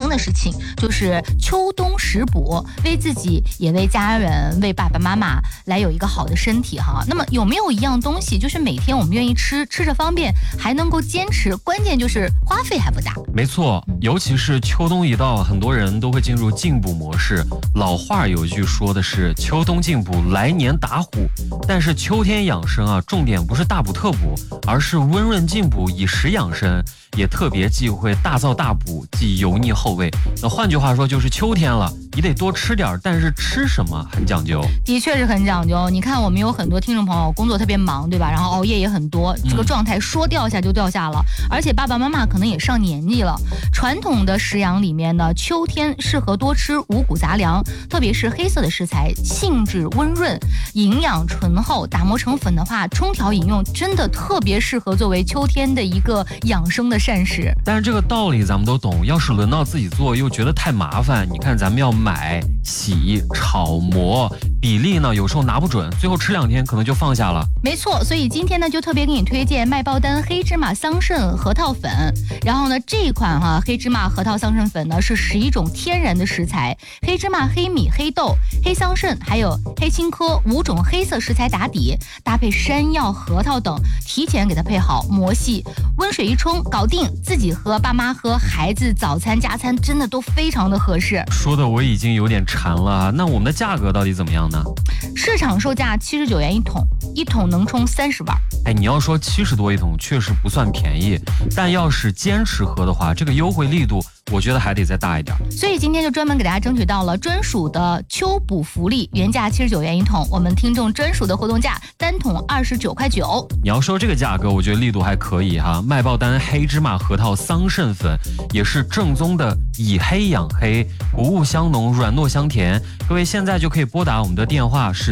的事情，就是秋冬食补，为自己也为家人、为爸爸妈妈来有一个好的身体哈。那么有没有一样东西，就是每天我们愿意吃，吃着方便，还能够坚持，关键就是花费还不大。 没错，尤其是秋冬一到，很多人都会进入进补模式。老话有一句说的是秋冬进补，来年打虎。但是秋天养生啊，重点不是大补特补，而是温润进补，以食养生，也特别忌讳大燥大补，忌油腻厚味。那换句话说，就是秋天了，你得多吃点，但是吃什么很讲究。 的确是很讲究。你看我们有很多听众朋友工作特别忙，对吧？然后熬夜也很多，这个状态说掉下就掉下了。而且爸爸妈妈可能也上年纪了。传统的食养里面呢，秋天适合多吃五谷杂粮，特别是黑色的食材，性质温润，营养醇厚，打磨成粉的话，冲调饮用真的特别适合作为秋天的一个养生的膳食。 但是这个道理咱们都懂，要是轮到自己做又觉得太麻烦。你看咱们要买、洗、炒、磨，比例呢有时候拿不准，最后吃2天可能就放下了。 没错，所以今天呢就特别给你推荐麦爆丹黑芝麻桑葚核桃粉。然后呢这一款黑芝麻核桃桑葚粉呢是11种天然的食材，黑芝麻、黑米、黑豆、黑桑葚还有黑青稞5种黑色食材打底，搭配山药、核桃等，提前给它配好磨细，温水一冲搞定，自己喝、爸妈喝、孩子早餐加餐真的都非常的合适。 说的我已经有点馋了，那我们的价格到底怎么样呢？ 市场售价79元一桶，一桶能冲30碗。 你要说70多一桶确实不算便宜，但要是坚持喝的话，这个优惠力度我觉得还得再大一点。 所以今天就专门给大家争取到了专属的秋补福利，原价79元一桶，我们听众专属的活动价，单桶29.9块。 你要说这个价格，我觉得力度还可以哈。麦爆丹黑芝麻核桃桑葚粉也是正宗的以黑养黑，谷物香浓，软糯香甜。各位现在就可以拨打我们的电话是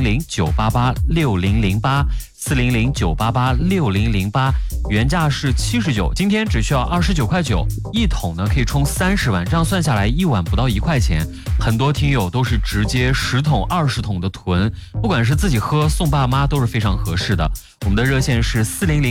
400-988-6008，400-988-6008，原价是79，今天只需要29.9块，一桶呢可以冲30碗，这样算下来一碗不到1块钱。很多听友都是直接10桶、20桶的囤，不管是自己喝送爸妈都是非常合适的。我们的热线是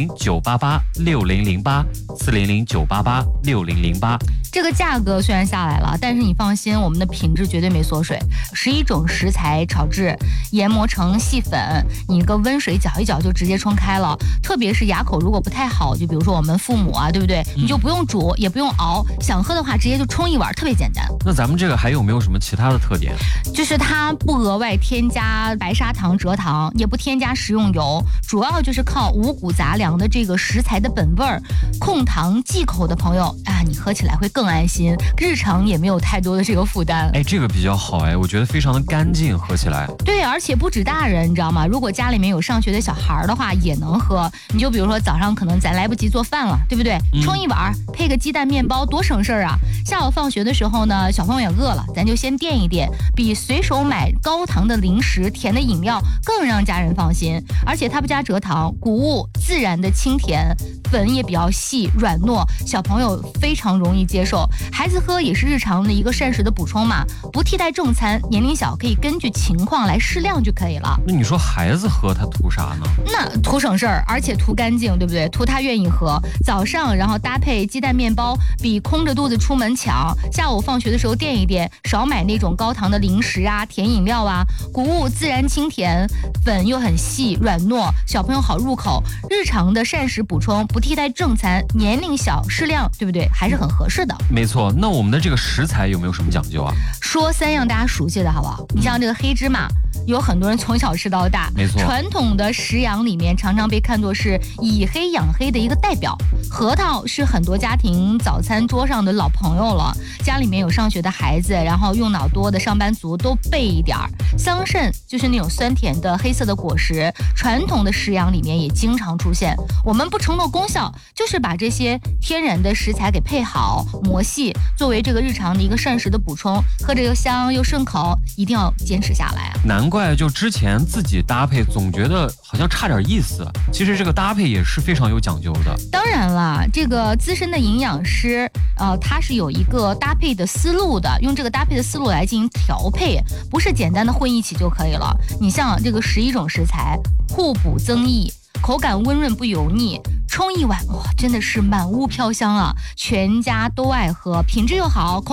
400-988-6008，400-988-6008。 这个价格虽然下来了，但是你放心，我们的品质绝对没缩水。11种食材炒制，研磨成细粉，你个温水搅一搅就直接冲开了。特别是牙口如果不太好，就比如说我们父母啊，对不对？你就不用煮，也不用熬，想喝的话直接就冲一碗，特别简单。 那咱们这个还有没有什么其他的特点？ 就是它不额外添加白砂糖、蔗糖，也不添加食用油，主要就是靠五谷杂粮的这个食材的本味儿，控糖忌口的朋友啊，你喝起来会更安心，日常也没有太多的这个负担。 这个比较好我觉得非常的干净，喝起来。 对，而且不止大人，你知道吗？如果家里面有上学的小孩的话，也能喝。你就比如说早上可能咱来不及做饭了，对不对？冲一碗，配个鸡蛋面包，多省事儿啊！下午放学的时候呢，小朋友也饿了，咱就先垫一垫，比随手买高糖的零食、甜的饮料更让家人放心。而且它不加蔗糖，谷物自然的清甜，粉也比较细软糯，小朋友非常容易接受。孩子喝也是日常的一个膳食的补充嘛，不替代正餐，年龄小可以根据情况来适量就可以了。 那你说孩子喝他图啥呢？ 那图省事儿，而且图干净，对不对？图他愿意喝。早上然后搭配鸡蛋面包，比空着肚子出门强。下午放学的时候垫一垫，少买那种高糖的零食啊、甜饮料啊。谷物自然清甜，粉又很细软糯，小朋友好入口。日常的膳食补充，不替代正餐，年龄小适量，对不对？还是很合适的。 没错，那我们的这个食材有没有什么讲究啊？ 说3样大家熟悉的好不好？你像这个黑芝麻，有很多人从小吃到大， 没错。 传统的食养里面常常被看作是以黑养黑的一个代表。核桃是很多家庭早餐桌上的老朋友了，家里面有上学的孩子，然后用脑多的上班族都备一点儿。桑葚就是那种酸甜的黑色的果实，传统的食养里面也经常出现。我们不承诺功效，就是把这些天然的食材给配好磨细，作为这个日常的一个膳食的补充，喝着又香又顺口，一定要坚持下来啊！ 难怪就之前自己搭配总觉得好像差点意思，其实这个搭配也是非常有讲究的。 当然了，这个资深的营养师他是有一个搭配的思路的，用这个搭配的思路来进行调配，不是简单的混一起就可以了。你像这个11种食材，互补增益，口感温润不油腻，冲一碗哇，真的是满屋飘香啊！全家都爱喝，品质又好。